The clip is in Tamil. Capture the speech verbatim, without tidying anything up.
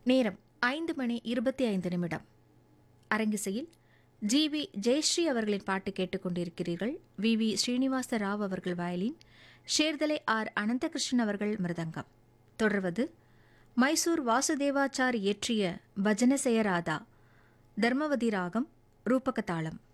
நேரம் ஐந்து மணி இருபத்தி ஐந்து நிமிடம். அரங்கிசையில் ஜி வி ஜெயஸ்ரீ அவர்களின் பாட்டு கேட்டுக்கொண்டிருக்கிறீர்கள். வி வி ஸ்ரீனிவாச ராவ் அவர்கள் வயலின், ஷேர்தலை ஆர் அனந்தகிருஷ்ணன் அவர்கள் மிருதங்கம். தொடர்வது மைசூர் வாசுதேவாச்சார் இயற்றிய பஜனசெயராதா, தர்மவதி ராகம், ரூபகதாளம்.